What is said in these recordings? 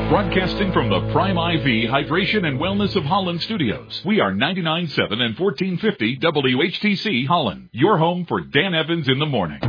Broadcasting from the Prime IV Hydration and Wellness of Holland studios. We are 99.7 and 1450 WHTC Holland. Your home for Dan Evans in the morning.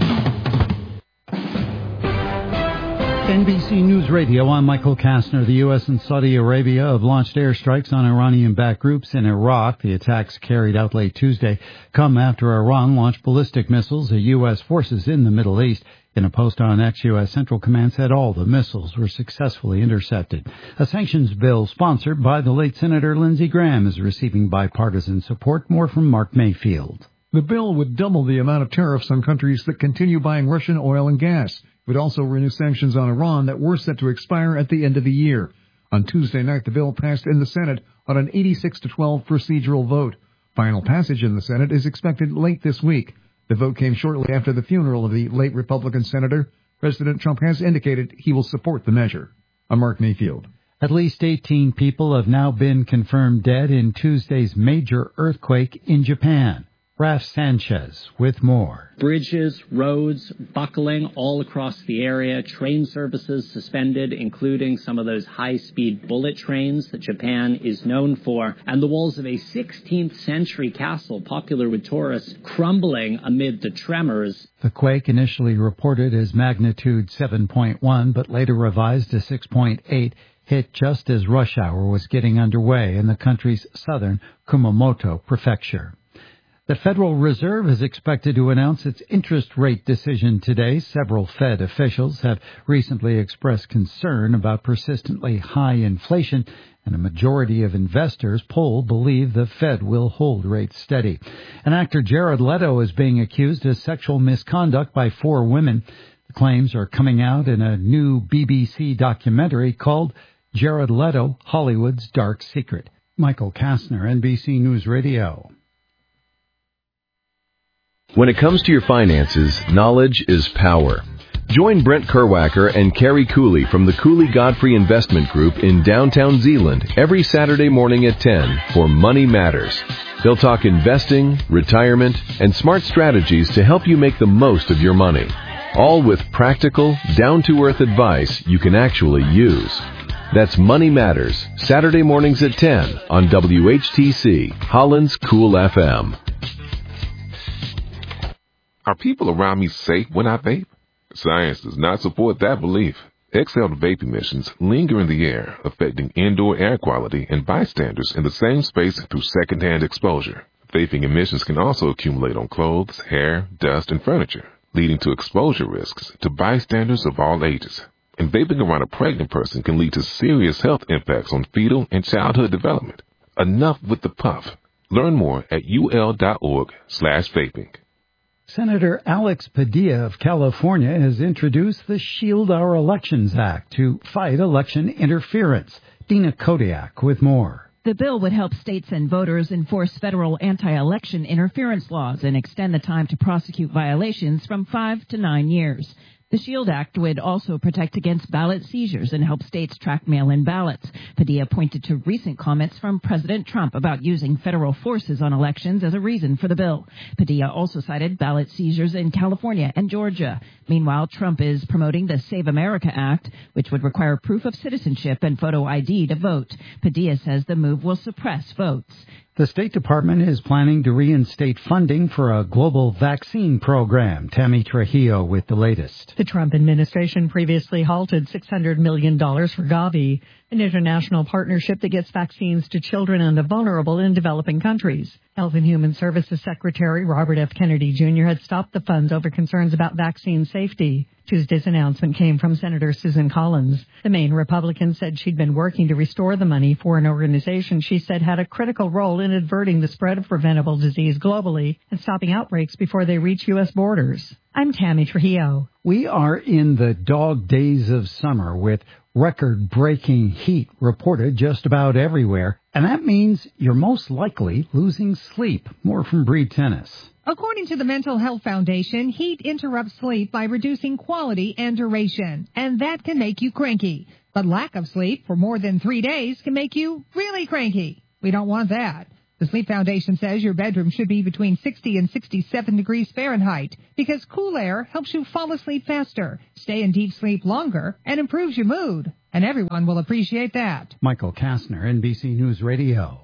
NBC News Radio, I'm Michael Kastner. The U.S. and Saudi Arabia have launched airstrikes on Iranian-backed groups in Iraq. The attacks carried out late Tuesday come after Iran launched ballistic missiles at U.S. forces in the Middle East. In a post on X, U.S. Central Command said all the missiles were successfully intercepted. A sanctions bill sponsored by the late Senator Lindsey Graham is receiving bipartisan support. More from Mark Mayfield. The bill would double the amount of tariffs on countries that continue buying Russian oil and gas. It would also renew sanctions on Iran that were set to expire at the end of the year. On Tuesday night, the bill passed in the Senate on an 86-12 procedural vote. Final passage in the Senate is expected late this week. The vote came shortly after the funeral of the late Republican senator. President Trump has indicated he will support the measure. I'm Mark Mayfield. At least 18 people have now been confirmed dead in Tuesday's major earthquake in Japan. Raf Sanchez with more. Bridges, roads, buckling all across the area, train services suspended, including some of those high-speed bullet trains that Japan is known for, and the walls of a 16th century castle popular with tourists crumbling amid the tremors. The quake, initially reported as magnitude 7.1, but later revised to 6.8, hit just as rush hour was getting underway in the country's southern Kumamoto prefecture. The Federal Reserve is expected to announce its interest rate decision today. Several Fed officials have recently expressed concern about persistently high inflation, and a majority of investors polled believe the Fed will hold rates steady. And actor Jared Leto is being accused of sexual misconduct by 4 women. The claims are coming out in a new BBC documentary called Jared Leto, Hollywood's Dark Secret. Michael Kastner, NBC News Radio. When it comes to your finances, knowledge is power. Join Brent Kerwacker and Carrie Cooley from the Cooley Godfrey Investment Group in downtown Zeeland every Saturday morning at 10 for Money Matters. They'll talk investing, retirement, and smart strategies to help you make the most of your money. All with practical, down-to-earth advice you can actually use. That's Money Matters, Saturday mornings at 10 on WHTC, Holland's Cool FM. Are people around me safe when I vape? Science does not support that belief. Exhaled vape emissions linger in the air, affecting indoor air quality and bystanders in the same space through secondhand exposure. Vaping emissions can also accumulate on clothes, hair, dust, and furniture, leading to exposure risks to bystanders of all ages. And vaping around a pregnant person can lead to serious health impacts on fetal and childhood development. Enough with the puff. Learn more at ul.org/vaping. Senator Alex Padilla of California has introduced the Shield Our Elections Act to fight election interference. Dina Kodiak with more. The bill would help states and voters enforce federal anti-election interference laws and extend the time to prosecute violations from 5 to 9 years. The SHIELD Act would also protect against ballot seizures and help states track mail-in ballots. Padilla pointed to recent comments from President Trump about using federal forces on elections as a reason for the bill. Padilla also cited ballot seizures in California and Georgia. Meanwhile, Trump is promoting the Save America Act, which would require proof of citizenship and photo ID to vote. Padilla says the move will suppress votes. The State Department is planning to reinstate funding for a global vaccine program. Tammy Trujillo with the latest. The Trump administration previously halted $600 million for Gavi, an international partnership that gets vaccines to children and the vulnerable in developing countries. Health and Human Services Secretary Robert F. Kennedy Jr. had stopped the funds over concerns about vaccine safety. Tuesday's announcement came from Senator Susan Collins. The Maine Republican said she'd been working to restore the money for an organization she said had a critical role in averting the spread of preventable disease globally and stopping outbreaks before they reach U.S. borders. I'm Tammy Trujillo. We are in the dog days of summer with record-breaking heat reported just about everywhere, and that means you're most likely losing sleep. More from Breed Tennis. According to the Mental Health Foundation, heat interrupts sleep by reducing quality and duration, and that can make you cranky. But lack of sleep for more than 3 days can make you really cranky. We don't want that. The Sleep Foundation says your bedroom should be between 60 and 67 degrees Fahrenheit because cool air helps you fall asleep faster, stay in deep sleep longer, and improves your mood. and everyone will appreciate that. Michael Kastner, NBC News Radio.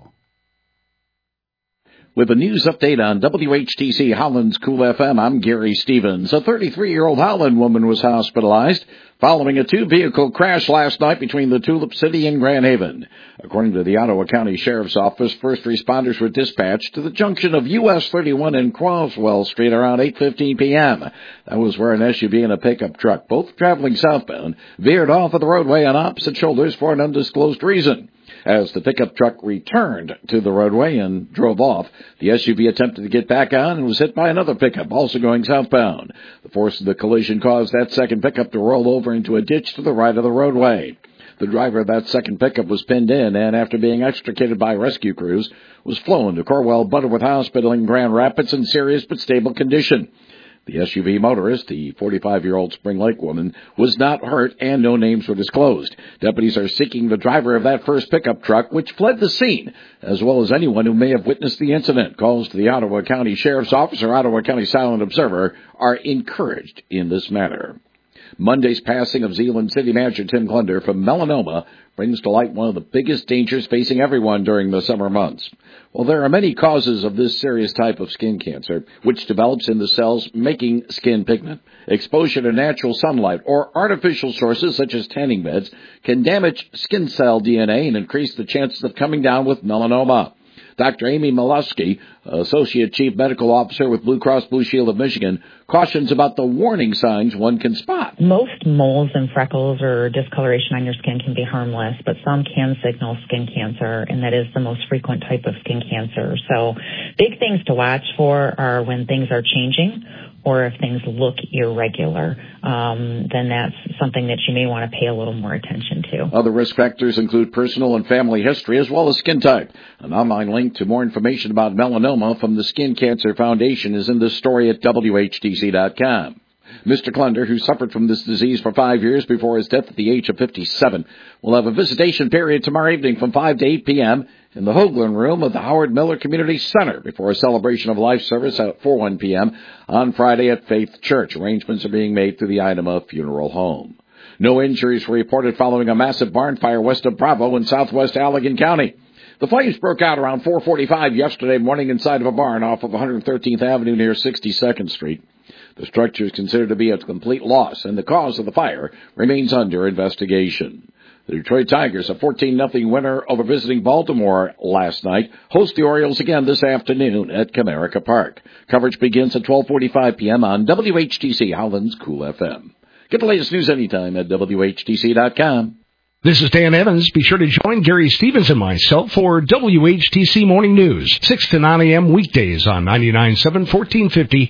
With a news update on WHTC Holland's Cool FM, I'm Gary Stevens. A 33-year-old Holland woman was hospitalized following a two-vehicle crash last night between the Tulip City and Grand Haven. According to the Ottawa County Sheriff's Office, first responders were dispatched to the junction of US 31 and Croswell Street around 8:15 p.m. That was where an SUV and a pickup truck, both traveling southbound, veered off of the roadway on opposite shoulders for an undisclosed reason. As the pickup truck returned to the roadway and drove off, the SUV attempted to get back on and was hit by another pickup, also going southbound. The force of the collision caused that second pickup to roll over into a ditch to the right of the roadway. The driver of that second pickup was pinned in and, after being extricated by rescue crews, was flown to Corwell Butterworth Hospital in Grand Rapids in serious but stable condition. The SUV motorist, the 45-year-old Spring Lake woman, was not hurt and no names were disclosed. Deputies are seeking the driver of that first pickup truck, which fled the scene, as well as anyone who may have witnessed the incident. Calls to the Ottawa County Sheriff's Office or Ottawa County Silent Observer are encouraged in this matter. Monday's passing of Zeeland City Manager Tim Clunder from melanoma brings to light one of the biggest dangers facing everyone during the summer months. Well, there are many causes of this serious type of skin cancer, which develops in the cells making skin pigment. Exposure to natural sunlight or artificial sources such as tanning beds can damage skin cell DNA and increase the chances of coming down with melanoma. Dr. Amy Molosky, Associate Chief Medical Officer with Blue Cross Blue Shield of Michigan, cautions about the warning signs one can spot. Most moles and freckles or discoloration on your skin can be harmless, but some can signal skin cancer, and that is the most frequent type of skin cancer. So big things to watch for are when things are changing or if things look irregular, then that's something that you may want to pay a little more attention to. Other risk factors include personal and family history as well as skin type. An online link to more information about melanoma from the Skin Cancer Foundation is in this story at WHTC.com. Mr. Clunder, who suffered from this disease for 5 years before his death at the age of 57, will have a visitation period tomorrow evening from 5 to 8 p.m. in the Hoagland Room of the Howard Miller Community Center before a celebration of life service at 1 p.m. on Friday at Faith Church. Arrangements are being made through the Idema Funeral Home. No injuries were reported following a massive barn fire west of Bravo in southwest Allegan County. The flames broke out around 4:45 yesterday morning inside of a barn off of 113th Avenue near 62nd Street. The structure is considered to be a complete loss, and the cause of the fire remains under investigation. The Detroit Tigers, a 14-0 winner over visiting Baltimore last night, host the Orioles again this afternoon at Comerica Park. Coverage begins at 12:45 p.m. on WHTC Holland's Cool FM. Get the latest news anytime at WHTC.com. This is Dan Evans. Be sure to join Gary Stevens and myself for WHTC Morning News, 6 to 9 a.m. weekdays on 99.7 1450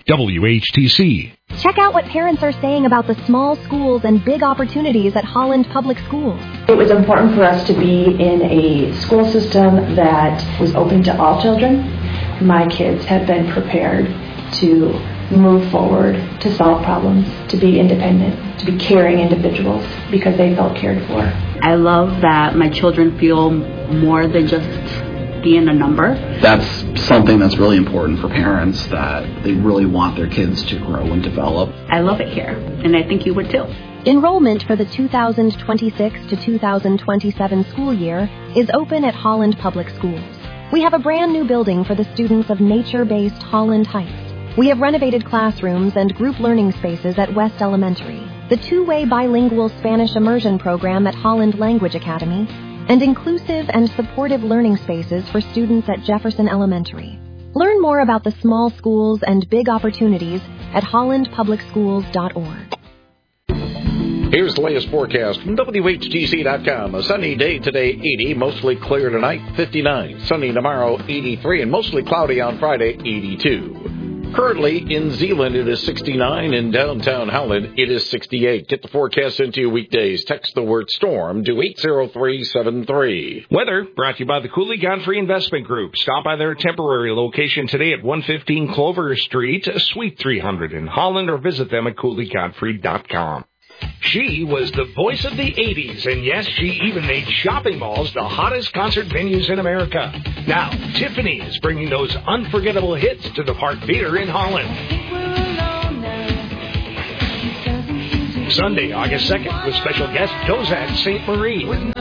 WHTC. Check out what parents are saying about the small schools and big opportunities at Holland Public Schools. It was important for us to be in a school system that was open to all children. My kids have been prepared to move forward, to solve problems, to be independent, to be caring individuals because they felt cared for. I love that my children feel more than just being a number. That's something that's really important for parents, that they really want their kids to grow and develop. I love it here, and I think you would too. Enrollment for the 2026 to 2027 school year is open at Holland Public Schools. We have a brand new building for the students of nature-based Holland Heights. We have renovated classrooms and group learning spaces at West Elementary, the two-way bilingual Spanish immersion program at Holland Language Academy, and inclusive and supportive learning spaces for students at Jefferson Elementary. Learn more about the small schools and big opportunities at hollandpublicschools.org. Here's the latest forecast from WHTC.com. A sunny day today, 80, mostly clear tonight, 59. Sunny tomorrow, 83, and mostly cloudy on Friday, 82. Currently in Zeeland, it is 69. In downtown Howland, it is 68. Get the forecast into you weekdays. Text the word storm to 80373. Weather brought to you by the Cooley Godfrey Investment Group. Stop by their temporary location today at 115 Clover Street, Suite 300 in Holland, or visit them at CooleyGodfrey.com. She was the voice of the 80s, and yes, she even made shopping malls the hottest concert venues in America. Now, Tiffany is bringing those unforgettable hits to the Park Theater in Holland. Sunday, August 2nd, with special guest Kozak St. Marie.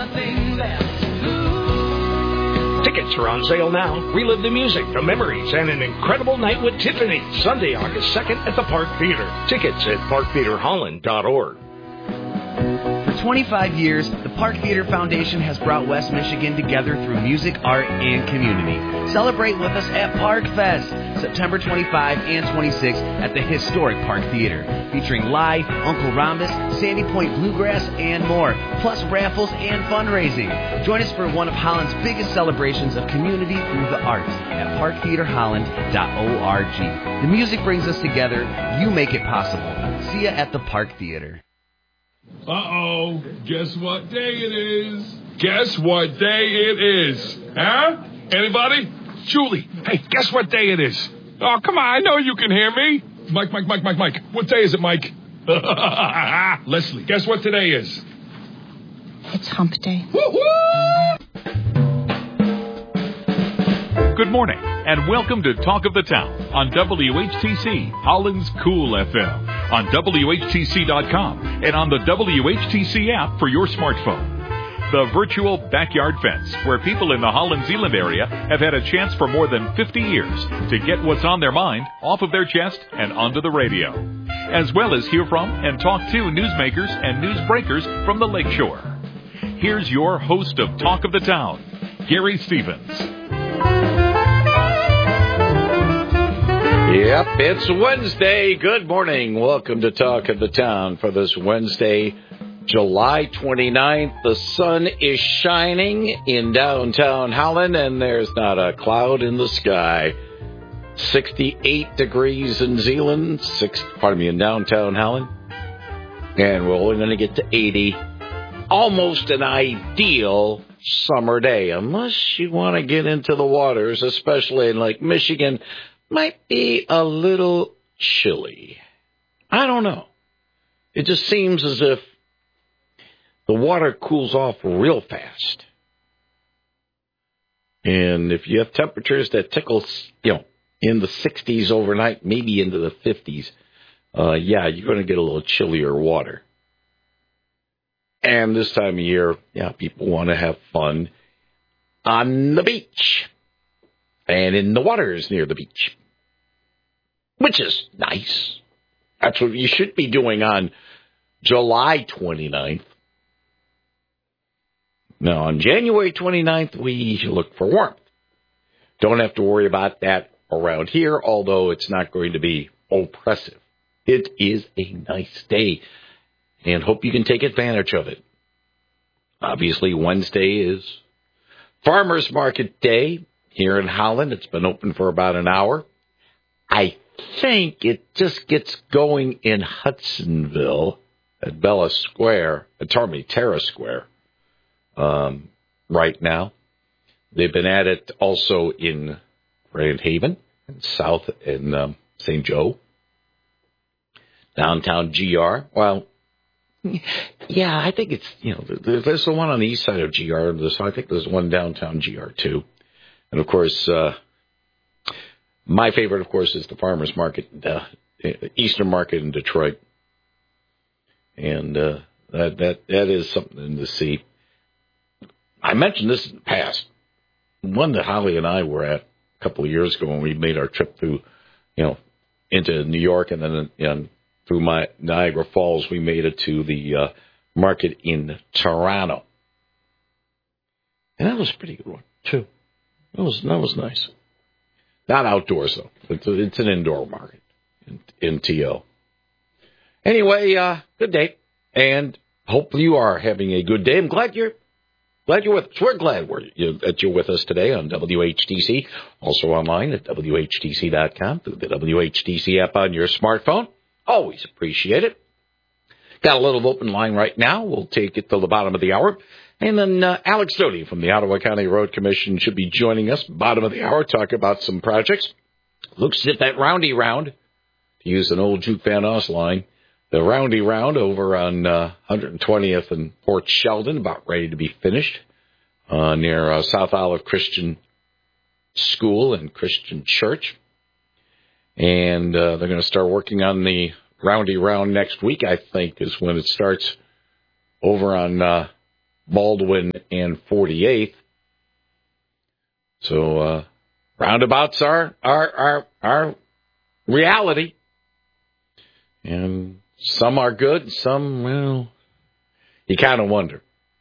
Tickets are on sale now. Relive the music, the memories, and an incredible night with Tiffany. Sunday, August 2nd at the Park Theater. Tickets at parktheaterholland.org. For 25 years, the Park Theater Foundation has brought West Michigan together through music, art, and community. Celebrate with us at Park Fest, September 25 and 26 at the historic Park Theater, featuring live Uncle Rhombus, Sandy Point Bluegrass, and more, plus raffles and fundraising. Join us for one of Holland's biggest celebrations of community through the arts at parktheaterholland.org. The music brings us together. You make it possible. See ya at the Park Theater. Uh-oh. Guess what day it is? Guess what day it is? Huh? Anybody? Julie. Hey, guess what day it is? Oh, come on. I know you can hear me. Mike. What day is it, Mike? Leslie, guess what today is? It's hump day. Woo-hoo! Good morning, and welcome to Talk of the Town on WHTC, Holland's Cool FM, on WHTC.com, and on the WHTC app for your smartphone. The virtual backyard fence, where people in the Holland Zeeland area have had a chance for more than 50 years to get what's on their mind off of their chest and onto the radio, as well as hear from and talk to newsmakers and newsbreakers from the lakeshore. Here's your host of Talk of the Town, Gary Stevens. Yep, it's Wednesday. Good morning. Welcome to Talk of the Town for this Wednesday, July 29th. The sun is shining in downtown Holland, and there's not a cloud in the sky. 68 degrees in Zeeland, in downtown Holland. And we're only going to get to 80. Almost an ideal summer day, unless you want to get into the waters, especially in Lake Michigan. Might be a little chilly. I don't know. It just seems as if the water cools off real fast. And if you have temperatures that tickle, in the 60s overnight, maybe into the 50s, you're going to get a little chillier water. And this time of year, people want to have fun on the beach and in the waters near the beach, which is nice. That's what you should be doing on July 29th. Now, on January 29th, we look for warmth. Don't have to worry about that around here, although it's not going to be oppressive. It is a nice day, and hope you can take advantage of it. Obviously, Wednesday is Farmers Market Day here in Holland. It's been open for about an hour. I think it just gets going in Hudsonville at Terra Square right now. They've been at it also in Grand Haven and South in St. Joe. Downtown GR. Well, yeah, I think it's, there's the one on the east side of GR. I think there's one downtown GR too. And of course, my favorite, of course, is the Farmers Market, Eastern Market in Detroit. And that is something to see. I mentioned this in the past. One that Holly and I were at a couple of years ago when we made our trip through, into New York and then through Niagara Falls, we made it to the market in Toronto. And that was a pretty good one, too. That was nice. Not outdoors, though. It's an indoor market in TO. Anyway, good day. And hopefully you are having a good day. I'm glad you're with us. We're glad that you're with us today on WHTC. Also online at WHTC.com through the WHTC app on your smartphone. Always appreciate it. Got a little open line right now. We'll take it till the bottom of the hour. And then Alex Doty from the Ottawa County Road Commission should be joining us bottom of the hour, talk about some projects. Looks as if that Roundy Round, to use an old Juke Van Oss line, the Roundy Round over on 120th and Port Sheldon, about ready to be finished near South Olive Christian School and Christian Church. And they're going to start working on the roundy round next week, I think, is when it starts over on Baldwin and 48th. So roundabouts are our reality. And some are good, some, well, you kind of wonder.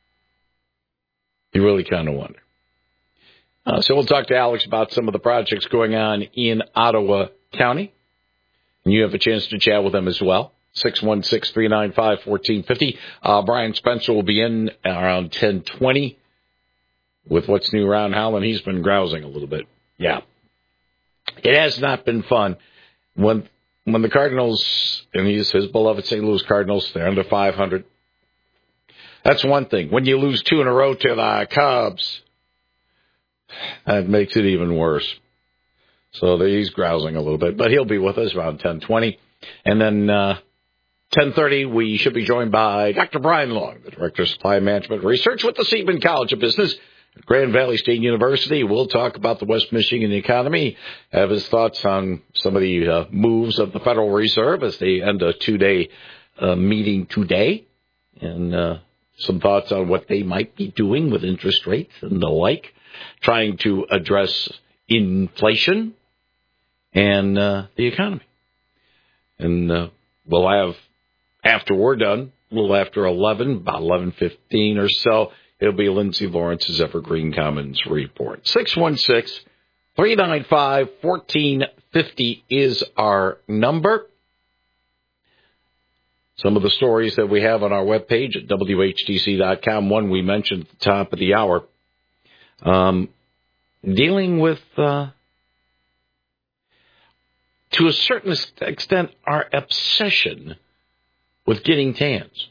You really kind of wonder. So we'll talk to Alex about some of the projects going on in Ottawa County. And you have a chance to chat with them as well. 616-395-1450. Brian Spencer will be in around 10:20 with what's new around Howland. He's been grousing a little bit. Yeah. It has not been fun. When the Cardinals, and his beloved St. Louis Cardinals, they're under 500. That's one thing. When you lose 2 in a row to the Cubs, that makes it even worse. So he's grousing a little bit, but he'll be with us around 10:20. And then 10:30, we should be joined by Dr. Brian Long, the Director of Supply Management Research with the Seidman College of Business at Grand Valley State University. We'll talk about the West Michigan economy, have his thoughts on some of the moves of the Federal Reserve as they end a 2-day meeting today, and some thoughts on what they might be doing with interest rates and the like, trying to address inflation and the economy. And we'll have, after we're done, a little after 11, about 11:15 or so, it'll be Lindsay Lawrence's Evergreen Commons Report. 616-395-1450 is our number. Some of the stories that we have on our webpage at WHTC.com. One we mentioned at the top of the hour, dealing with, to a certain extent, our obsession with getting tans.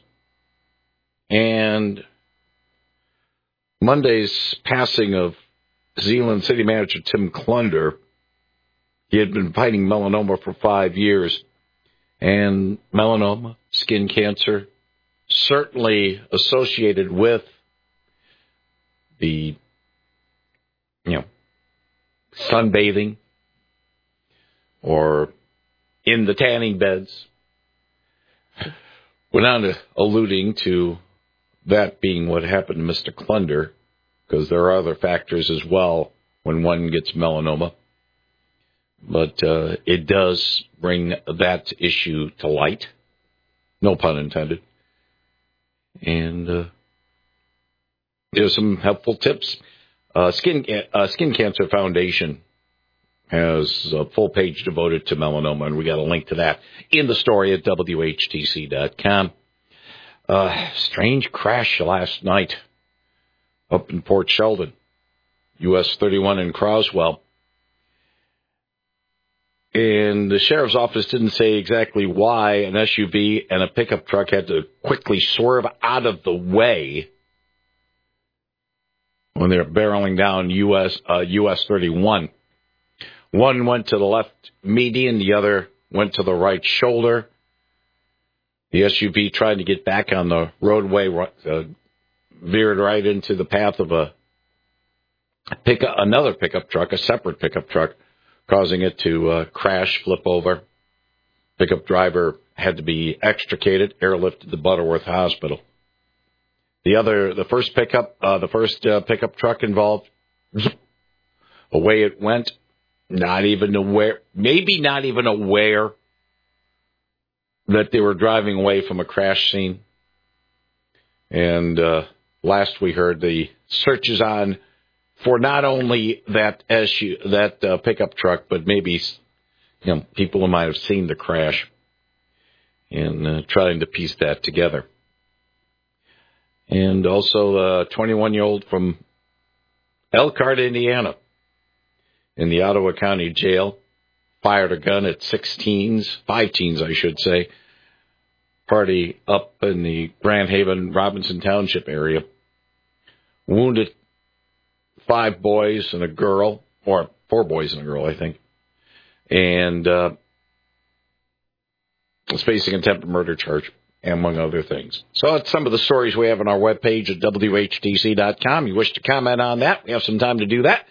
And Monday's passing of Zeeland City Manager Tim Klunder. He had been fighting melanoma for 5 years. And melanoma, skin cancer, certainly associated with the, sunbathing or in the tanning beds. Went on to alluding to that being what happened to Mr. Klunder, because there are other factors as well when one gets melanoma. But it does bring that issue to light. No pun intended. And there's some helpful tips. Skin Cancer Foundation has a full page devoted to melanoma, and we got a link to that in the story at WHTC.com. Strange crash last night up in Port Sheldon, US 31 in Croswell. And the sheriff's office didn't say exactly why an SUV and a pickup truck had to quickly swerve out of the way when they were barreling down US 31. One went to the left median, the other went to the right shoulder. The SUV tried to get back on the roadway, veered right into the path of another pickup truck, a separate pickup truck, causing it to crash, flip over. Pickup driver had to be extricated, airlifted to Butterworth Hospital. The first pickup truck involved, away it went, maybe not even aware that they were driving away from a crash scene. And last we heard, the search is on for not only that pickup truck, but maybe people who might have seen the crash, and trying to piece that together. And also a 21-year-old from Elkhart, Indiana, in the Ottawa County Jail, fired a gun at 5 teens, I should say, party up in the Grand Haven, Robinson Township area. Wounded 5 boys and a girl, or 4 boys and a girl, I think. And is facing attempted murder charge, among other things. So that's some of the stories we have on our webpage at WHTC.com. You wish to comment on that? We have some time to do that.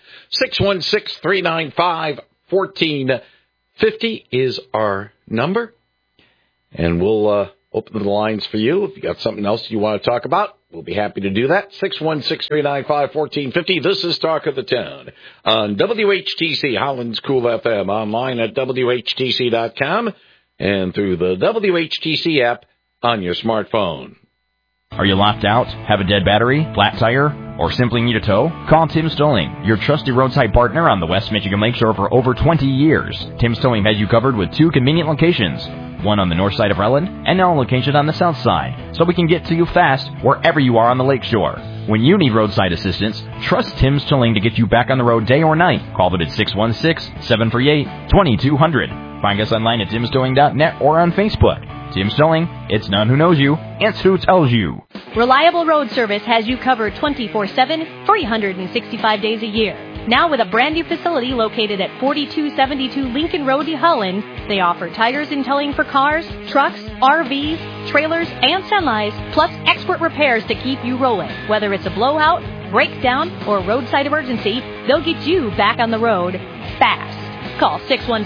616-395-1450 is our number. And we'll open the lines for you. If you got something else you want to talk about, we'll be happy to do that. 616-395-1450. This is Talk of the Town on WHTC, Holland's Cool FM, online at WHTC.com, and through the WHTC app on your smartphone. Are you locked out, have a dead battery, flat tire, or simply need a tow? Call Tim's Towing, your trusty roadside partner on the West Michigan Lakeshore for over 20 years. Tim's Towing has you covered with 2 convenient locations, one on the north side of Relland and now located on the south side, so we can get to you fast wherever you are on the lakeshore. When you need roadside assistance, trust Tim's Towing to get you back on the road day or night. Call them at 616-738-2200. Find us online at timstowing.net or on Facebook. Tim's Towing, it's not who knows you, it's who tells you. Reliable Road Service has you covered 24/7, 365 days a year. Now with a brand new facility located at 4272 Lincoln Road, Holland, they offer tires and towing for cars, trucks, RVs, trailers, and semis, plus expert repairs to keep you rolling. Whether it's a blowout, breakdown, or roadside emergency, they'll get you back on the road fast. Call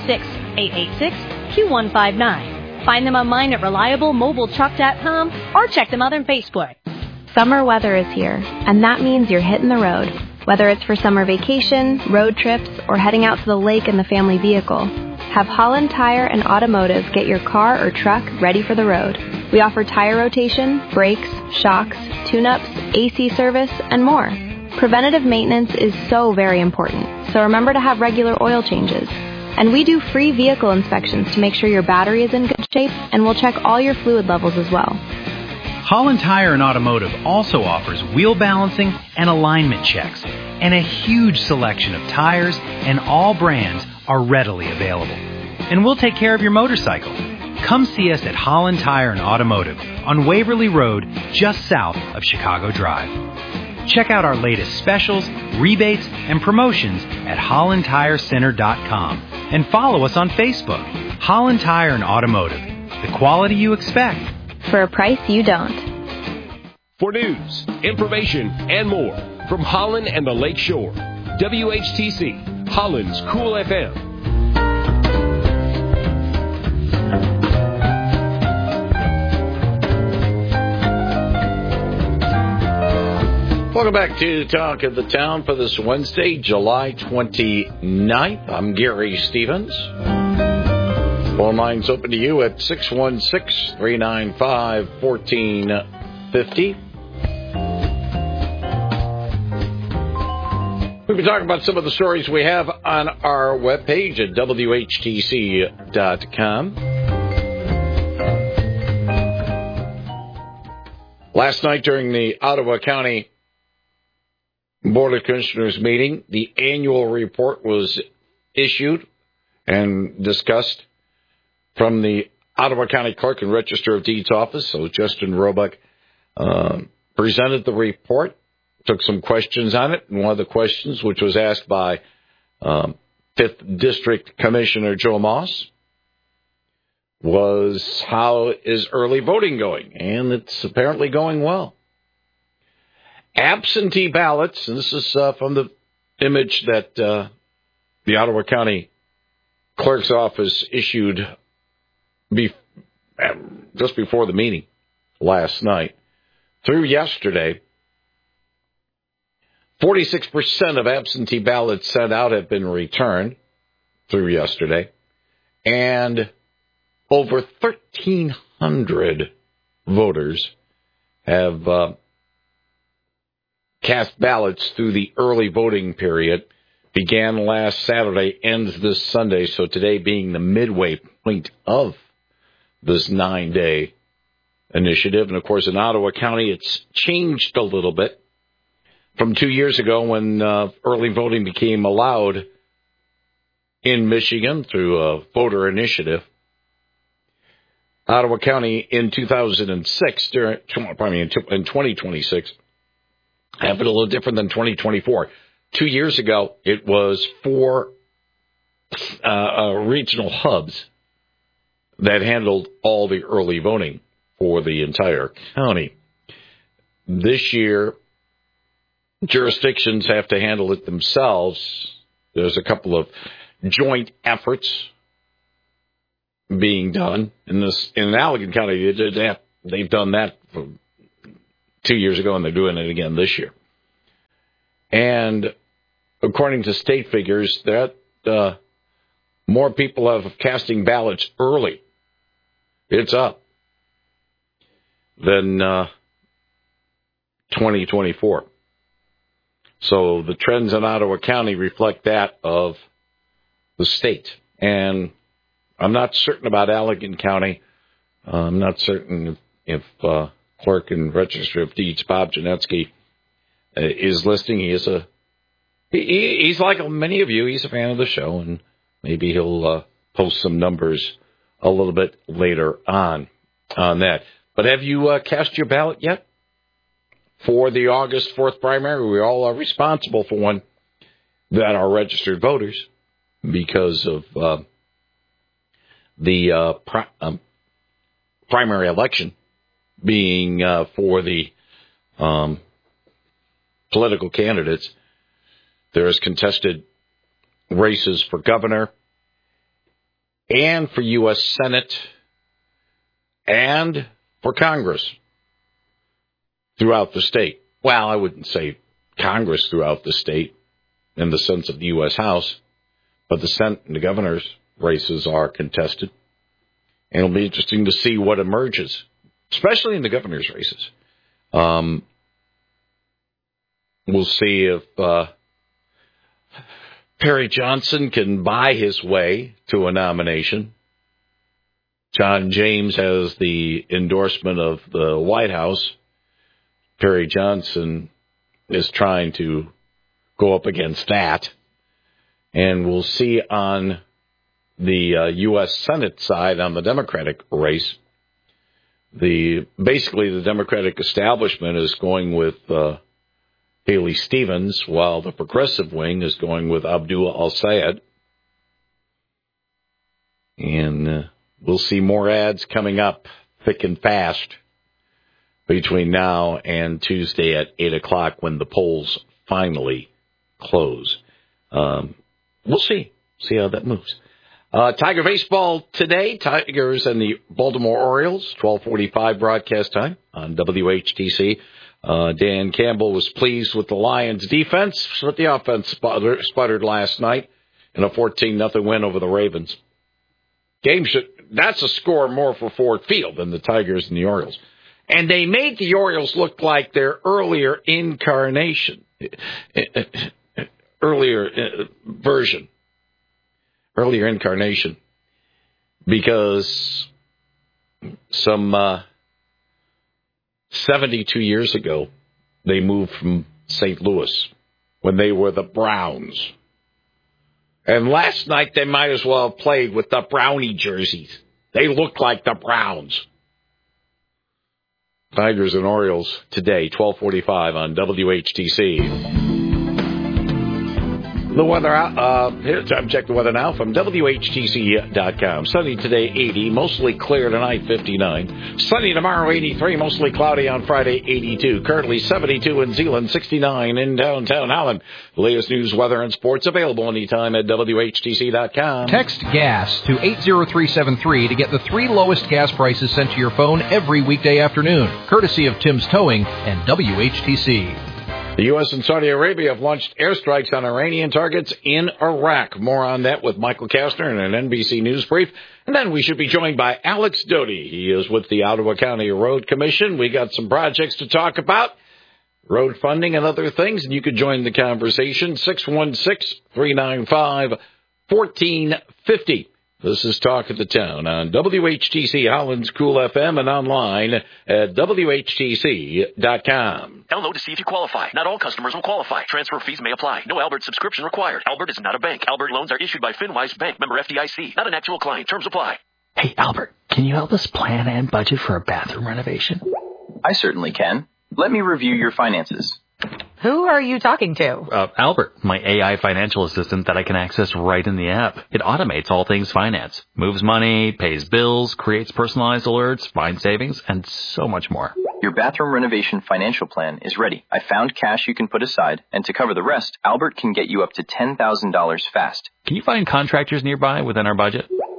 616-886-2159. Find them online at reliablemobiletruck.com or check them out on Facebook. Summer weather is here, and that means you're hitting the road. Whether it's for summer vacation, road trips, or heading out to the lake in the family vehicle, have Holland Tire and Automotive get your car or truck ready for the road. We offer tire rotation, brakes, shocks, tune-ups, AC service, and more. Preventative maintenance is so very important, so remember to have regular oil changes. And we do free vehicle inspections to make sure your battery is in good shape, and we'll check all your fluid levels as well. Holland Tire and Automotive also offers wheel balancing and alignment checks, and a huge selection of tires, and all brands are readily available. And we'll take care of your motorcycle. Come see us at Holland Tire and Automotive on Waverly Road, just south of Chicago Drive. Check out our latest specials, rebates, and promotions at HollandTireCenter.com and follow us on Facebook. Holland Tire and Automotive, the quality you expect. For a price you don't. For news, information, and more from Holland and the Lake Shore, WHTC, Holland's Cool FM. Welcome back to Talk of the Town for this Wednesday, July 29th. I'm Gary Stevens. Phone lines open to you at 616-395-1450. We've been talking about some of the stories we have on our webpage at WHTC.com. Last night during the Ottawa County Board of Commissioners meeting, the annual report was issued and discussed from the Ottawa County Clerk and Register of Deeds office. So Justin Roebuck presented the report, took some questions on it, and one of the questions, which was asked by 5th District Commissioner Joe Moss, was how is early voting going? And it's apparently going well. Absentee ballots, and this is from the image that the Ottawa County Clerk's office issued just before the meeting last night. Through yesterday, 46% of absentee ballots sent out have been returned through yesterday, and over 1,300 voters have cast ballots through the early voting period. Began last Saturday, ends this Sunday, so today being the midway point of this 9-day initiative. And, of course, in Ottawa County, it's changed a little bit from 2 years ago when early voting became allowed in Michigan through a voter initiative. Ottawa County in 2006, in 2026, have it a little different than 2024. 2 years ago, it was 4 regional hubs that handled all the early voting for the entire county. This year, jurisdictions have to handle it themselves. There's a couple of joint efforts being done in Allegan County. They've done that for 2 years ago, and they're doing it again this year. And according to state figures, that more people are casting ballots early. It's up than 2024. So the trends in Ottawa County reflect that of the state. And I'm not certain about Allegan County. I'm not certain if Clerk and Register of Deeds Bob Janetsky is listening. He's like many of you. He's a fan of the show, and maybe he'll post some numbers a little bit later on that. But have you cast your ballot yet for the August 4th primary? We all are responsible for one that are registered voters because of the primary election being for the political candidates. There's contested races for governor and for U.S. Senate and for Congress throughout the state. Well, I wouldn't say Congress throughout the state in the sense of the U.S. House, but the Senate and the governor's races are contested. And it'll be interesting to see what emerges, especially in the governor's races. We'll see if Perry Johnson can buy his way to a nomination. John James has the endorsement of the White House. Perry Johnson is trying to go up against that. And we'll see on the U.S. Senate side, on the Democratic race, basically the Democratic establishment is going with Haley Stevens, while the progressive wing is going with Abdul Al-Sayed. And we'll see more ads coming up thick and fast between now and Tuesday at 8 o'clock when the polls finally close. We'll see how that moves. Tiger baseball today. Tigers and the Baltimore Orioles, 12:45 broadcast time on WHTC. Dan Campbell was pleased with the Lions' defense, but the offense sputtered last night in a 14-0 win over the Ravens. That's a score more for Ford Field than the Tigers and the Orioles. And they made the Orioles look like their earlier incarnation, earlier incarnation, because some 72 years ago, they moved from St. Louis when they were the Browns. And last night, they might as well have played with the Brownie jerseys. They looked like the Browns. Tigers and Orioles today, 12:45 on WHTC. The weather time check the weather now from WHTC.com. Sunny today, 80. Mostly clear tonight, 59. Sunny tomorrow, 83. Mostly cloudy on Friday, 82. Currently 72 in Zeeland, 69 in downtown Holland. The latest news, weather, and sports available anytime at WHTC.com. Text GAS to 80373 to get the 3 lowest gas prices sent to your phone every weekday afternoon. Courtesy of Tim's Towing and WHTC. The U.S. and Saudi Arabia have launched airstrikes on Iranian targets in Iraq. More on that with Michael Kastner in an NBC News brief. And then we should be joined by Alex Doty. He is with the Ottawa County Road Commission. We got some projects to talk about, road funding and other things, and you could join the conversation, 616-395-1450. This is Talk of the Town on WHTC Holland's Cool FM and online at WHTC.com. Download to see if you qualify. Not all customers will qualify. Transfer fees may apply. No Albert subscription required. Albert is not a bank. Albert loans are issued by FinWise Bank, member FDIC. Not an actual client. Terms apply. Hey, Albert, can you help us plan and budget for a bathroom renovation? I certainly can. Let me review your finances. Who are you talking to? Albert, my AI financial assistant that I can access right in the app. It automates all things finance, moves money, pays bills, creates personalized alerts, finds savings, and so much more. Your bathroom renovation financial plan is ready. I found cash you can put aside, and to cover the rest, Albert can get you up to $10,000 fast. Can you find contractors nearby within our budget?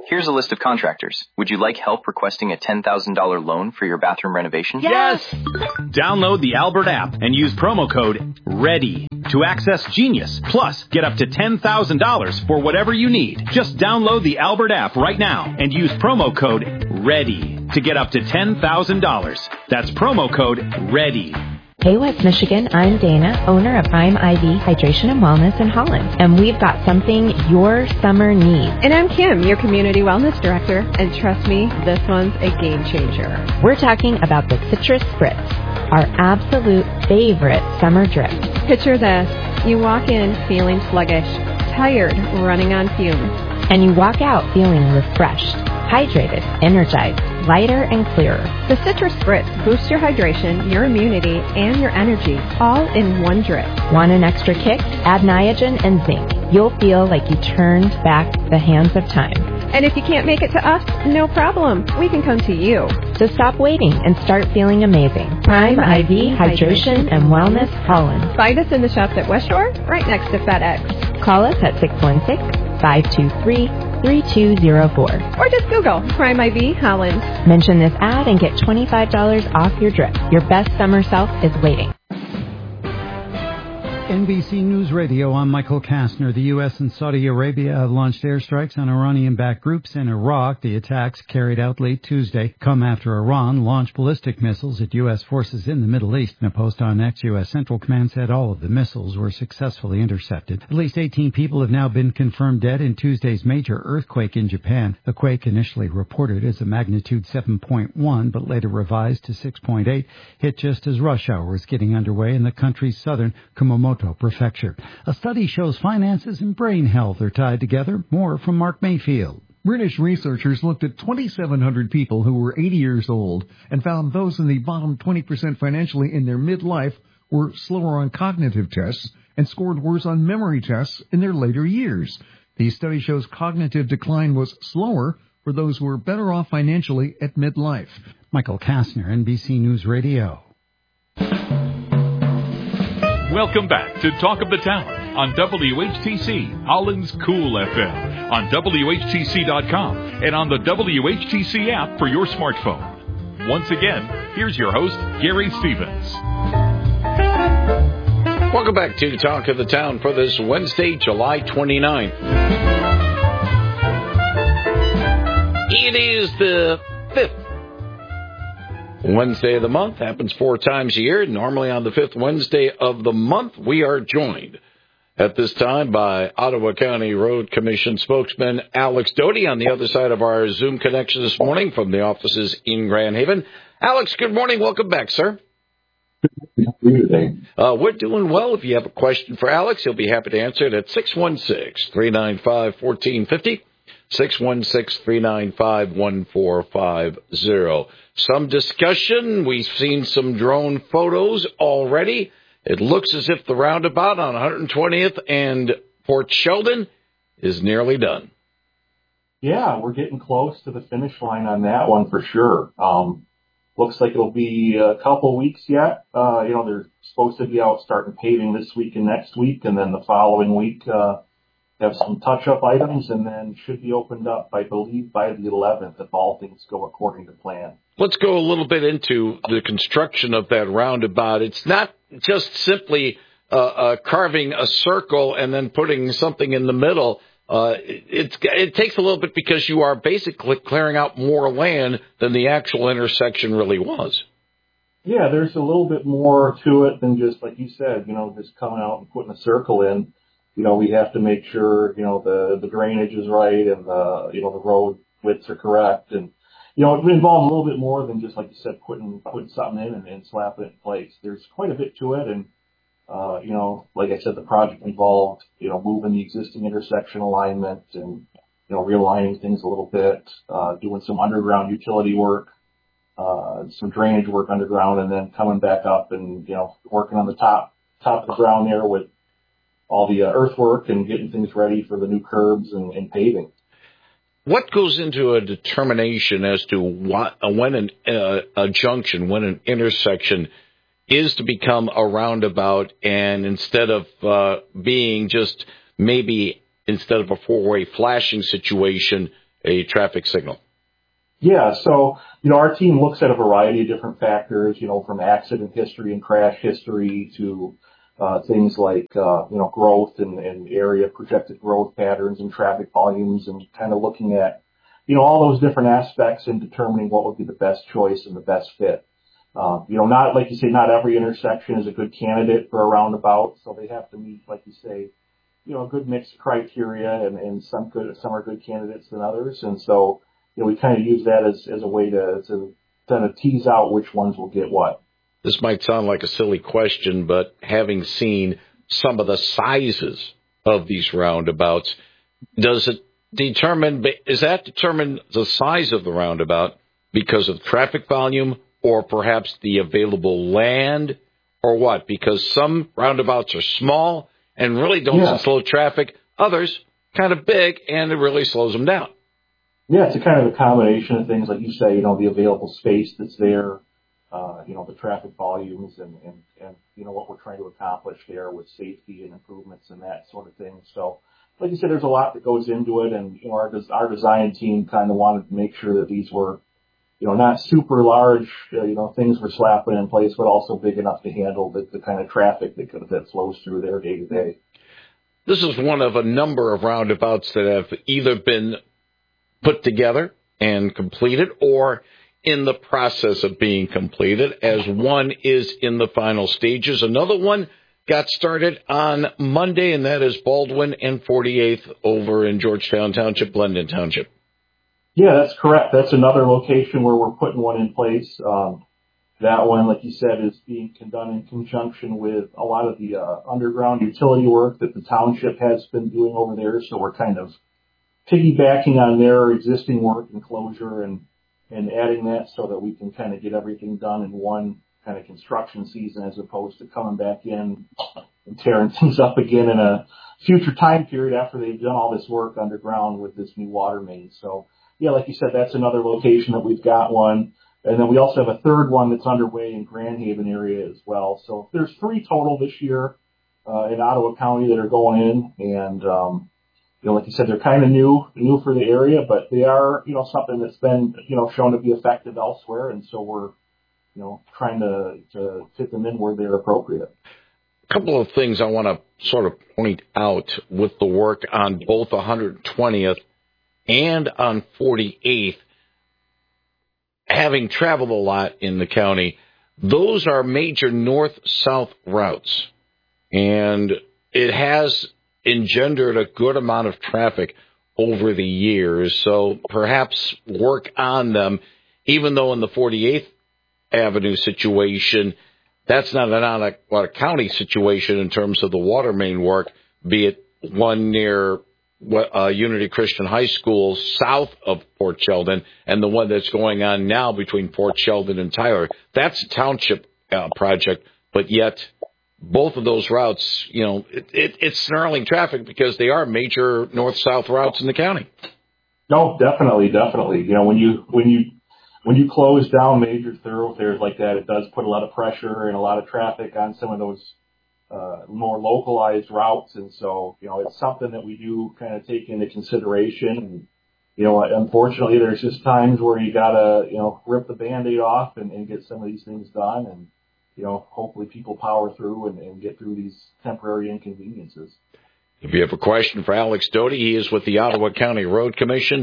Here's a list of contractors. Would you like help requesting a $10,000 loan for your bathroom renovation? Yes! Download the Albert app and use promo code READY to access Genius. Plus, get up to $10,000 for whatever you need. Just download the Albert app right now and use promo code READY to get up to $10,000. That's promo code READY. Hey West Michigan, I'm Dana, owner of I'm IV Hydration and Wellness in Holland, and we've got something your summer needs. And I'm Kim, your Community Wellness Director, and trust me, this one's a game changer. We're talking about the Citrus Spritz, our absolute favorite summer drip. Picture this, you walk in feeling sluggish, tired, running on fumes. And you walk out feeling refreshed, hydrated, energized, lighter and clearer. The Citrus Spritz boosts your hydration, your immunity, and your energy, all in one drip. Want an extra kick? Add Niagen and zinc. You'll feel like you turned back the hands of time. And if you can't make it to us, no problem. We can come to you. So stop waiting and start feeling amazing. Prime IV Hydration and Wellness Holland. Find us in the shops at West Shore, right next to FedEx. Call us at 616-523-3204. Or just Google Prime IV Holland. Mention this ad and get $25 off your drip. Your best summer self is waiting. NBC News Radio, I'm Michael Kastner. The U.S. and Saudi Arabia have launched airstrikes on Iranian-backed groups in Iraq. The attacks, carried out late Tuesday, come after Iran launched ballistic missiles at U.S. forces in the Middle East. In a post on X, U.S. Central Command said all of the missiles were successfully intercepted. At least 18 people have now been confirmed dead in Tuesday's major earthquake in Japan. The quake, initially reported as a magnitude 7.1, but later revised to 6.8, hit just as rush hour was getting underway in the country's southern Kumamoto Prefecture. A study shows finances and brain health are tied together. More from Mark Mayfield. British researchers looked at 2,700 people who were 80 years old and found those in the bottom 20% financially in their midlife were slower on cognitive tests and scored worse on memory tests in their later years. The study shows cognitive decline was slower for those who were better off financially at midlife. Michael Kastner, NBC News Radio. Welcome back to Talk of the Town on WHTC, Holland's Cool FM, on WHTC.com, and on the WHTC app for your smartphone. Once again, here's your host, Gary Stevens. Welcome back to Talk of the Town for this Wednesday, July 29th. It is the 5th Wednesday of the month. Happens 4 times a year. Normally on the 5th Wednesday of the month, we are joined at this time by Ottawa County Road Commission spokesman Alex Doty on the other side of our Zoom connection this morning from the offices in Grand Haven. Alex, good morning. Welcome back, sir. We're doing well. If you have a question for Alex, he'll be happy to answer it at 616-395-1450. 616-395-1450. Some discussion. We've seen some drone photos already. It looks as if the roundabout on 120th and Port Sheldon is nearly done. Yeah, we're getting close to the finish line on that one for sure. Looks like it'll be a couple weeks yet. They're supposed to be out starting paving this week and next week, and then the following week, have some touch-up items, and then should be opened up, I believe, by the 11th if all things go according to plan. Let's go a little bit into the construction of that roundabout. It's not just simply carving a circle and then putting something in the middle. It takes a little bit because you are basically clearing out more land than the actual intersection really was. Yeah, there's a little bit more to it than just, like you said, just coming out and putting a circle in. We have to make sure, the drainage is right and the road widths are correct. And, it involves a little bit more than just, like you said, putting something in and slapping it in place. There's quite a bit to it. And, like I said, the project involved, moving the existing intersection alignment and, realigning things a little bit, doing some underground utility work, some drainage work underground, and then coming back up and, working on the top of the ground there with all the earthwork and getting things ready for the new curbs and paving. What goes into a determination as to when a junction, when an intersection is to become a roundabout, and instead of being just maybe instead of a four-way flashing situation, a traffic signal? Yeah, so, our team looks at a variety of different factors, from accident history and crash history to things like, growth and area projected growth patterns and traffic volumes, and kind of looking at, all those different aspects and determining what would be the best choice and the best fit. Not, like you say, not every intersection is a good candidate for a roundabout, so they have to meet, like you say, a good mix of criteria, and some are good candidates than others. And so, we kind of use that as a way to kind of tease out which ones will get what. This might sound like a silly question, but having seen some of the sizes of these roundabouts, is that determined the size of the roundabout because of traffic volume or perhaps the available land, or what? Because some roundabouts are small and really don't slow traffic. Others kind of big and it really slows them down. Yeah, it's a kind of a combination of things, like you say, the available space that's there, the traffic volumes and what we're trying to accomplish there with safety and improvements and that sort of thing. So, like you said, there's a lot that goes into it, and our design team kind of wanted to make sure that these were, not super large, things we're slapping in place, but also big enough to handle the kind of traffic that flows through there day to day. This is one of a number of roundabouts that have either been put together and completed or in the process of being completed, as one is in the final stages. Another one got started on Monday, and that is Baldwin and 48th over in Georgetown Township, Glendon Township. Yeah, that's correct. That's another location where we're putting one in place. That one, like you said, is being done in conjunction with a lot of the underground utility work that the township has been doing over there. So we're kind of piggybacking on their existing work and closure and adding that so that we can kind of get everything done in one kind of construction season, as opposed to coming back in and tearing things up again in a future time period after they've done all this work underground with this new water main. So, yeah, like you said, that's another location that we've got one. And then we also have a third one that's underway in Grand Haven area as well. So there's 3 total this year in Ottawa County that are going in. And, like you said, they're kind of new for the area, but they are, something that's been, shown to be effective elsewhere. And so we're, trying to fit them in where they're appropriate. A couple of things I want to sort of point out with the work on both 120th and on 48th. Having traveled a lot in the county, those are major north-south routes, and it has engendered a good amount of traffic over the years. So perhaps work on them, even though in the 48th Avenue situation, that's not a county situation in terms of the water main work, be it one near Unity Christian High School south of Port Sheldon and the one that's going on now between Port Sheldon and Tyler. That's a township project, but yet both of those routes, it's snarling traffic because they are major north-south routes in the county. No, definitely. When you close down major thoroughfares like that, it does put a lot of pressure and a lot of traffic on some of those more localized routes. And so, it's something that we do kind of take into consideration. And, unfortunately, there's just times where you gotta, rip the Band-Aid off and get some of these things done. And, hopefully people power through and get through these temporary inconveniences. If you have a question for Alex Doty, he is with the Ottawa County Road Commission,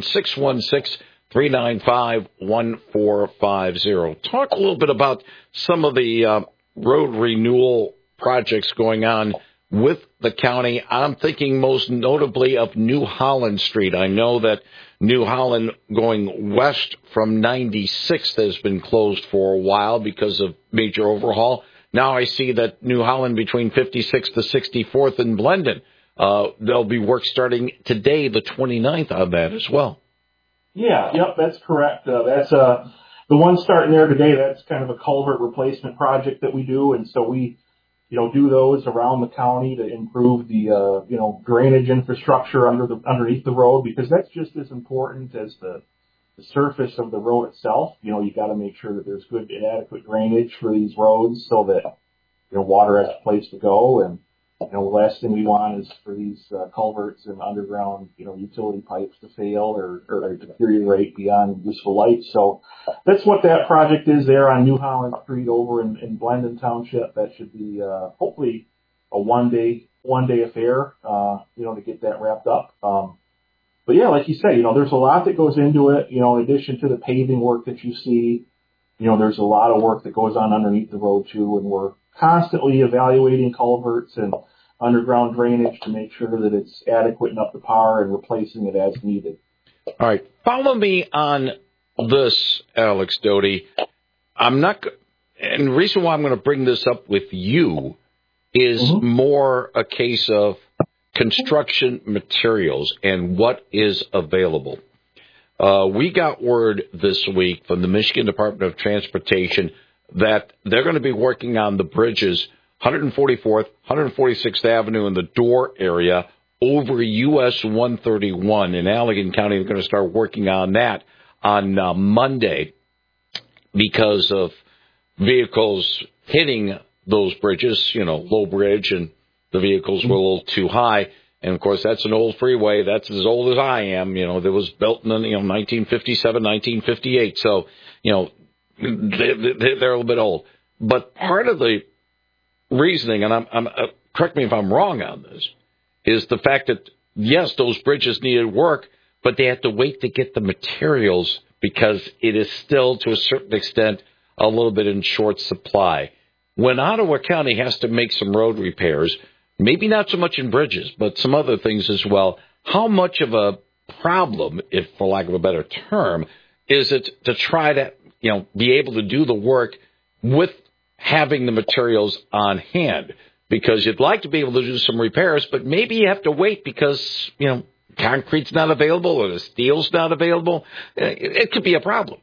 616-395-1450. Talk a little bit about some of the road renewal projects going on with the county. I'm thinking most notably of New Holland Street. I know that New Holland going west from 96th has been closed for a while because of major overhaul. Now I see that New Holland between 56th to 64th in Blendon, there'll be work starting today, the 29th, on that as well. Yeah, yep, that's correct. That's the one starting there today. That's kind of a culvert replacement project that we do, and so we, do those around the county to improve the, drainage infrastructure underneath the road, because that's just as important as the surface of the road itself. You got to make sure that there's good and adequate drainage for these roads so that, water has a place to go. And, The last thing we want is for these culverts and underground, utility pipes to fail or deteriorate beyond useful life. So that's what that project is there on New Holland Street over in Blendon Township. That should be hopefully a one day affair, to get that wrapped up. But yeah, like you say, there's a lot that goes into it. In addition to the paving work that you see, there's a lot of work that goes on underneath the road too, and we're constantly evaluating culverts and underground drainage to make sure that it's adequate and up to par and replacing it as needed. All right. Follow me on this, Alex Doty. And the reason why I'm going to bring this up with you is more a case of construction materials and what is available. We got word this week from the Michigan Department of Transportation that they're going to be working on the bridges 144th, 146th Avenue in the Door area over US 131 in Allegan County. They're going to start working on that on Monday because of vehicles hitting those bridges, Low Bridge, and the vehicles were a little too high. And, of course, that's an old freeway. That's as old as I am. That was built in 1957, 1958. So, they're a little bit old. But part of the reasoning, and I'm correct me if I'm wrong on this, is the fact that, yes, those bridges needed work, but they had to wait to get the materials because it is still, to a certain extent, a little bit in short supply. When Ottawa County has to make some road repairs, maybe not so much in bridges, but some other things as well, how much of a problem, if for lack of a better term, is it to try to be able to do the work with having the materials on hand? Because you'd like to be able to do some repairs, but maybe you have to wait because, concrete's not available or the steel's not available. It could be a problem.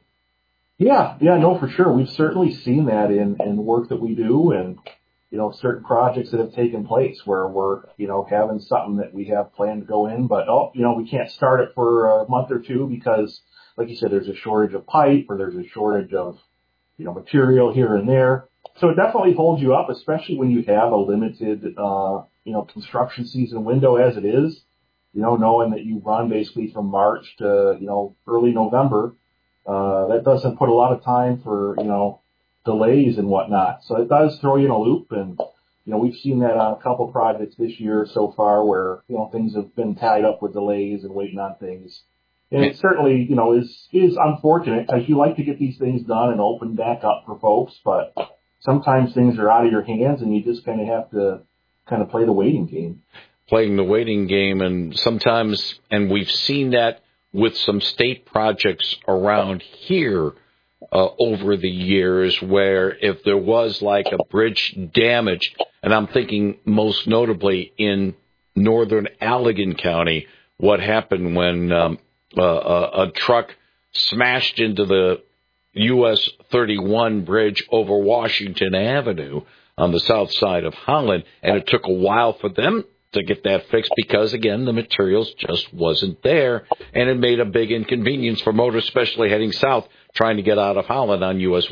Yeah, no, for sure. We've certainly seen that in work that we do and, certain projects that have taken place where we're, having something that we have planned to go in, but, we can't start it for a month or two because, like you said, there's a shortage of pipe or there's a shortage of, material here and there. So it definitely holds you up, especially when you have a limited, construction season window as it is, knowing that you run basically from March to, early November. That doesn't put a lot of time for, delays and whatnot. So it does throw you in a loop. And, we've seen that on a couple projects this year so far where, things have been tied up with delays and waiting on things. And it certainly, is unfortunate because you like to get these things done and open back up for folks, but sometimes things are out of your hands and you just kind of have to play the waiting game. Playing the waiting game, and sometimes, and we've seen that with some state projects around here over the years where if there was like a bridge damage, and I'm thinking most notably in northern Allegan County, what happened when a truck smashed into the US 31 bridge over Washington Avenue on the south side of Holland, and it took a while for them to get that fixed because, again, the materials just wasn't there, and it made a big inconvenience for motorists, especially heading south, trying to get out of Holland on US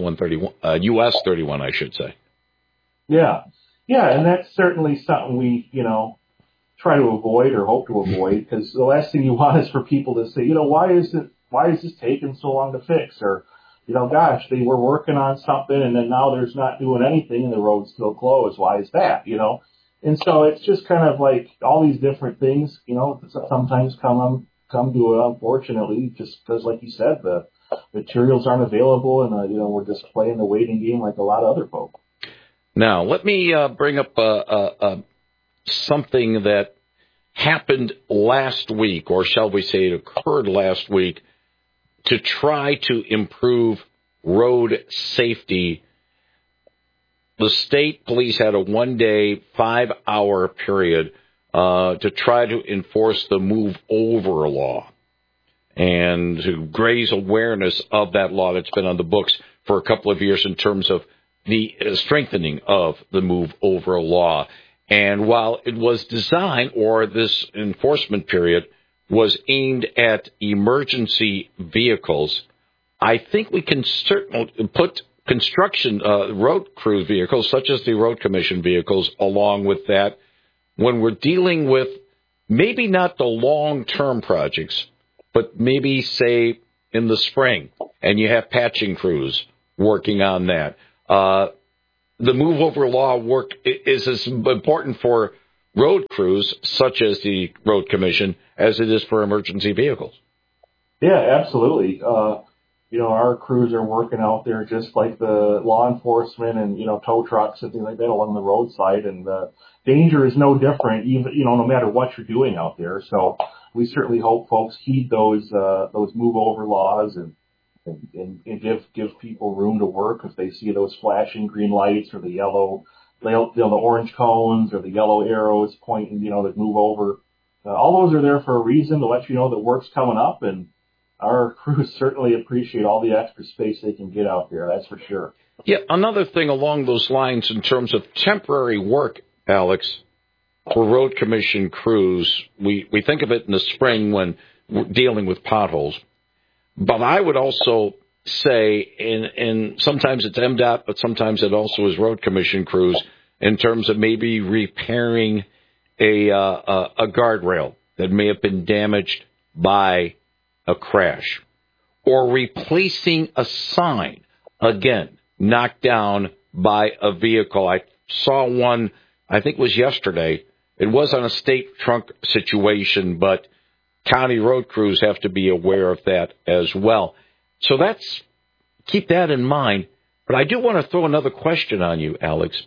31, I should say. Yeah, and that's certainly something we, try to avoid or hope to avoid, because the last thing you want is for people to say, why is this taking so long to fix? Or, gosh, they were working on something and then now there's not doing anything and the road's still closed. Why is that, And so it's just kind of like all these different things, sometimes come to it, unfortunately, just because, like you said, the materials aren't available and, we're just playing the waiting game like a lot of other folk. Now, let me bring up something that happened last week, or shall we say it occurred last week, to try to improve road safety. The state police had a one-day, 5-hour period to try to enforce the Move Over law and to raise awareness of that law that's been on the books for a couple of years in terms of the strengthening of the Move Over law. And while it was designed, or this enforcement period was aimed at emergency vehicles, I think we can certainly put construction road crew vehicles, such as the road commission vehicles, along with that when we're dealing with maybe not the long-term projects, but maybe, say, in the spring, and you have patching crews working on that. The move-over law work is as important for road crews, such as the Road Commission, as it is for emergency vehicles. Yeah, absolutely. Our crews are working out there just like the law enforcement and, tow trucks and things like that along the roadside. And the danger is no different, even, no matter what you're doing out there. So we certainly hope folks heed those move-over laws and give people room to work if they see those flashing green lights or the orange cones or the yellow arrows pointing, to move over. All those are there for a reason, to let you know that work's coming up, and our crews certainly appreciate all the extra space they can get out there, that's for sure. Yeah, another thing along those lines in terms of temporary work, Alex, for Road Commission crews, we think of it in the spring when we're dealing with potholes. But I would also say, and sometimes it's MDOT, but sometimes it also is Road Commission crews, in terms of maybe repairing a guardrail that may have been damaged by a crash, or replacing a sign, again, knocked down by a vehicle. I saw one, I think it was yesterday. It was on a state trunk situation, but county road crews have to be aware of that as well. So keep that in mind. But I do want to throw another question on you, Alex.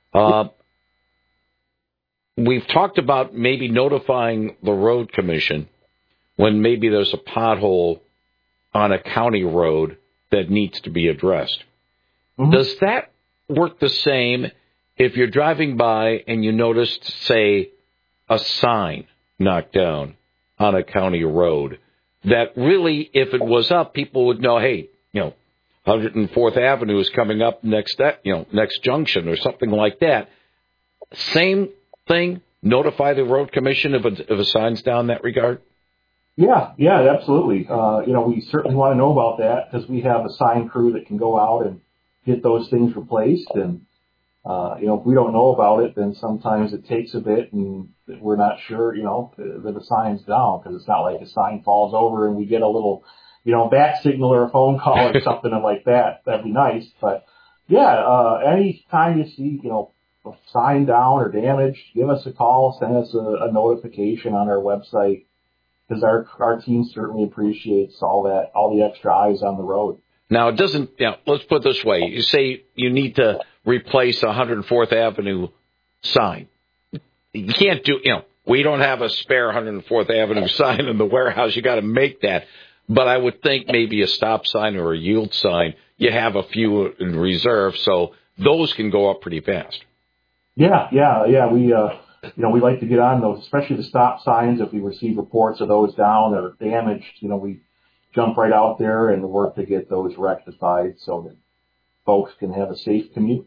We've talked about maybe notifying the Road Commission when maybe there's a pothole on a county road that needs to be addressed. Mm-hmm. Does that work the same if you're driving by and you noticed, say, a sign knocked down on a county road that really, if it was up, people would know, hey, 104th Avenue is coming up next junction or something like that. Same thing, notify the Road Commission if a sign's down in that regard? Yeah, absolutely. We certainly want to know about that because we have a sign crew that can go out and get those things replaced. And, if we don't know about it, then sometimes it takes a bit and we're not sure, that the sign's down, because it's not like a sign falls over and we get a little, back signal or a phone call or something like that. That'd be nice. But any time you see, a sign down or damaged, give us a call, send us a notification on our website, because our team certainly appreciates all the extra eyes on the road. Now, it doesn't, let's put it this way. You say you need to replace a 104th Avenue sign. You can't do, we don't have a spare 104th Avenue sign in the warehouse. You got to make that. But I would think maybe a stop sign or a yield sign, you have a few in reserve, so those can go up pretty fast. Yeah. We like to get on those, especially the stop signs. If we receive reports of those down or damaged, we jump right out there and work to get those rectified so that folks can have a safe commute.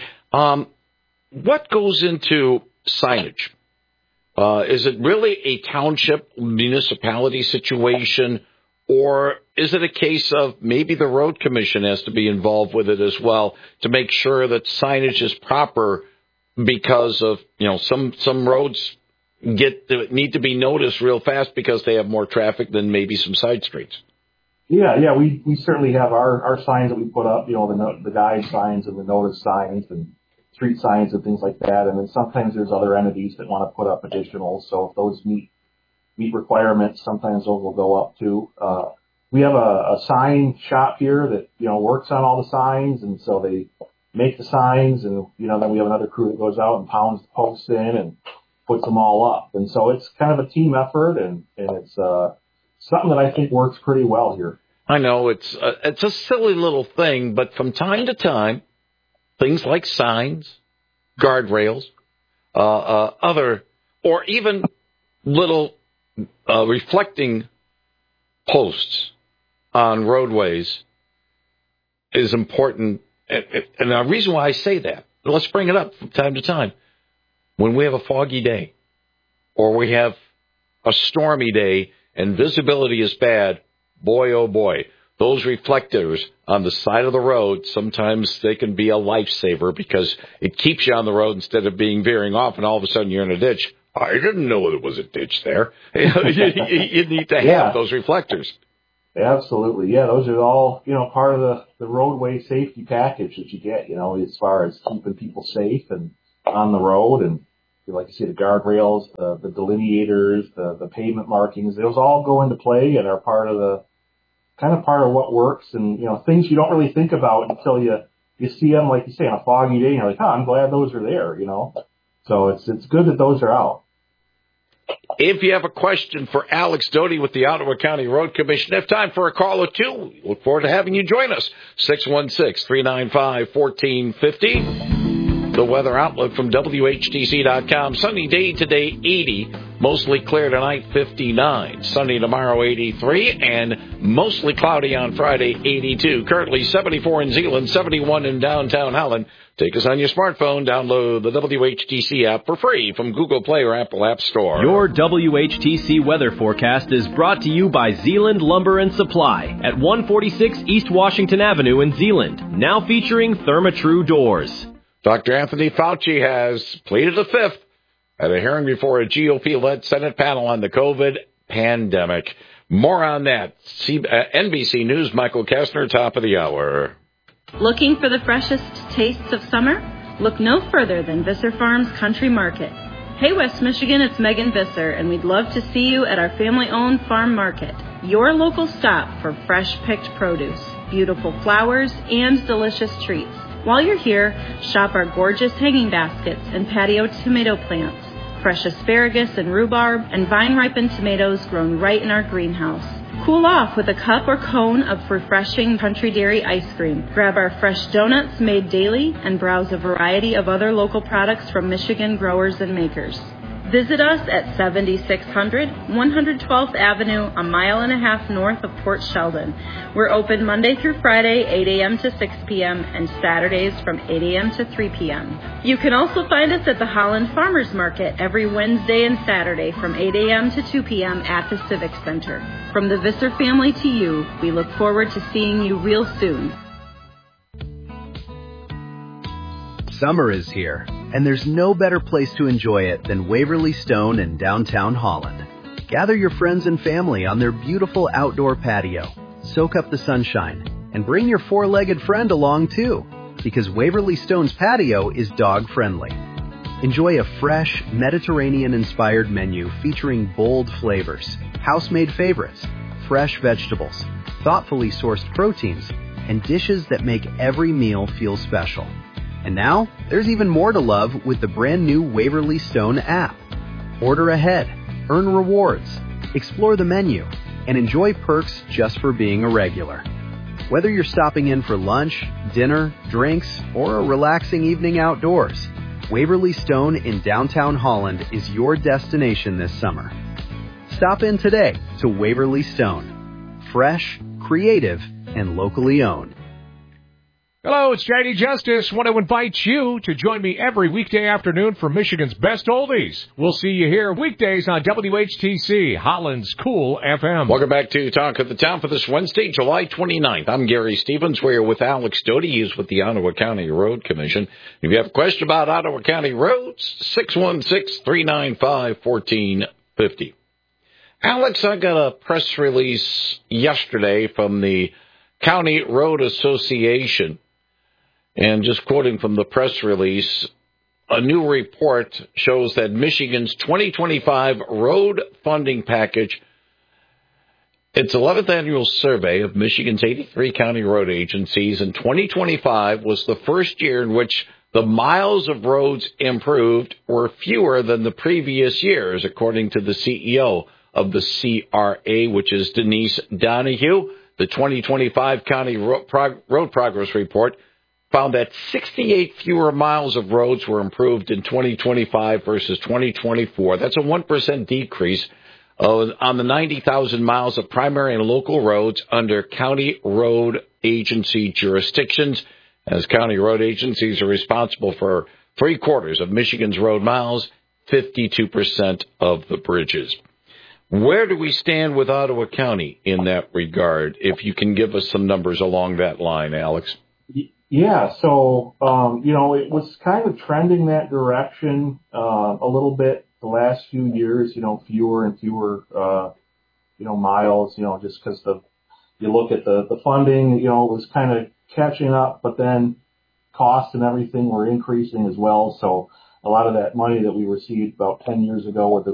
What goes into signage? Is it really a township municipality situation, or is it a case of maybe the Road Commission has to be involved with it as well to make sure that signage is proper? Because of, some roads need to be noticed real fast because they have more traffic than maybe some side streets. Yeah, we certainly have our signs that we put up, the guide signs and the notice signs and street signs and things like that. And then sometimes there's other entities that want to put up additional. So if those meet requirements, sometimes those will go up too. We have a sign shop here that, works on all the signs, and so they make the signs, and then we have another crew that goes out and pounds the posts in and puts them all up. And so it's kind of a team effort, and it's something that I think works pretty well here. I know it's a silly little thing, but from time to time, things like signs, guardrails, other, or even little reflecting posts on roadways is important. And the reason why I say that, let's bring it up from time to time. When we have a foggy day or we have a stormy day and visibility is bad, boy, oh boy, those reflectors on the side of the road, sometimes they can be a lifesaver because it keeps you on the road instead of being veering off and all of a sudden you're in a ditch. I didn't know there was a ditch there. You need to have those reflectors. Absolutely. Yeah, those are all, part of the roadway safety package that you get, as far as keeping people safe and on the road. And like you say, the guardrails, the delineators, the pavement markings, those all go into play and are part of what works. And, things you don't really think about until you see them, like you say, on a foggy day, and you're like, I'm glad those are there, So it's good that those are out. If you have a question for Alex Doty with the Ottawa County Road Commission, have time for a call or two, we look forward to having you join us. 616-395-1450. The weather outlook from WHTC.com. Sunny day today, 80. Mostly clear tonight, 59. Sunny tomorrow, 83. And mostly cloudy on Friday, 82. Currently 74 in Zeeland, 71 in downtown Holland. Take us on your smartphone. Download the WHTC app for free from Google Play or Apple App Store. Your WHTC weather forecast is brought to you by Zeeland Lumber and Supply at 146 East Washington Avenue in Zeeland. Now featuring Therma-Tru doors. Dr. Anthony Fauci has pleaded the fifth at a hearing before a GOP-led Senate panel on the COVID pandemic. More on that. NBC News, Michael Kastner, top of the hour. Looking for the freshest tastes of summer? Look no further than Visser Farms Country Market. Hey, West Michigan, it's Megan Visser, and we'd love to see you at our family-owned farm market, your local stop for fresh-picked produce, beautiful flowers, and delicious treats. While you're here, shop our gorgeous hanging baskets and patio tomato plants, fresh asparagus and rhubarb, and vine-ripened tomatoes grown right in our greenhouse. Cool off with a cup or cone of refreshing Country Dairy ice cream. Grab our fresh donuts made daily and browse a variety of other local products from Michigan growers and makers. Visit us at 7600 112th Avenue, a mile and a half north of Port Sheldon. We're open Monday through Friday, 8 a.m. to 6 p.m., and Saturdays from 8 a.m. to 3 p.m. You can also find us at the Holland Farmers Market every Wednesday and Saturday from 8 a.m. to 2 p.m. at the Civic Center. From the Visser family to you, we look forward to seeing you real soon. Summer is here, and there's no better place to enjoy it than Waverly Stone in downtown Holland. Gather your friends and family on their beautiful outdoor patio. Soak up the sunshine, and bring your four-legged friend along too, because Waverly Stone's patio is dog-friendly. Enjoy a fresh, Mediterranean-inspired menu featuring bold flavors, house-made favorites, fresh vegetables, thoughtfully sourced proteins, and dishes that make every meal feel special. And now, there's even more to love with the brand new Waverly Stone app. Order ahead, earn rewards, explore the menu, and enjoy perks just for being a regular. Whether you're stopping in for lunch, dinner, drinks, or a relaxing evening outdoors, Waverly Stone in downtown Holland is your destination this summer. Stop in today to Waverly Stone. Fresh, creative, and locally owned. Hello, it's JD Justice. Want to invite you to join me every weekday afternoon for Michigan's Best Oldies. We'll see you here weekdays on WHTC, Holland's Cool FM. Welcome back to Talk of the Town for this Wednesday, July 29th. I'm Gary Stevens. We're with Alex Doty. He's with the Ottawa County Road Commission. If you have a question about Ottawa County roads, 616-395-1450. Alex, I got a press release yesterday from the County Road Association. And just quoting from the press release, a new report shows that Michigan's 2025 road funding package, its 11th annual survey of Michigan's 83 county road agencies in 2025 was the first year in which the miles of roads improved were fewer than the previous years, according to the CEO of the CRA, which is Denise Donahue. The 2025 County Road Progress Report found that 68 fewer miles of roads were improved in 2025 versus 2024. That's a 1% decrease on the 90,000 miles of primary and local roads under county road agency jurisdictions, as county road agencies are responsible for 3/4 of Michigan's road miles, 52% of the bridges. Where do we stand with Ottawa County in that regard? If you can give us some numbers along that line, Alex. Yeah, so, it was kind of trending that direction a little bit the last few years, fewer and fewer, miles, just because you look at the funding, it was kind of catching up, but then costs and everything were increasing as well. So a lot of that money that we received about 10 years ago with the